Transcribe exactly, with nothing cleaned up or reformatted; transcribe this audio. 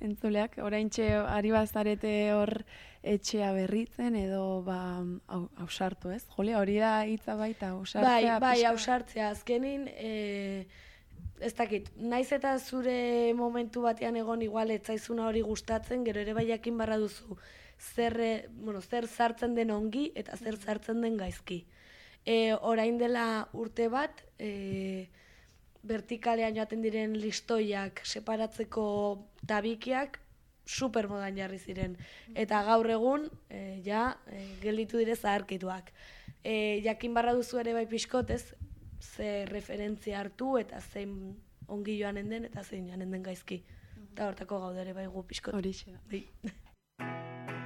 entzuleak, oraintxe ari bazarete hor etxea berritzen edo ba ausartu, ez? Jole, hori da hitza baita, ausartzea. Bai, bai, ausartzea. Azkenin, e, ez dakit, naiz eta zure momentu batean egon igual etzaizuna hori gustatzen, gero ere bai jakin barra duzu zer, bueno, zer sartzen den ongi eta zer sartzen den gaizki. E, orain dela urte bat, e, vertikalean joaten diren listoiak separatzeko tabikiak supermodan jarri ziren. Eta gaur egun, e, ja, e, gelditu dire zaharkituak. E, jakin barra duzu ere bai pixkotez, ze referentzia hartu eta zein ongi joanen den eta zein joanen den gaizki. Eta hortako gaudere bai gu pixkot. Horixe da.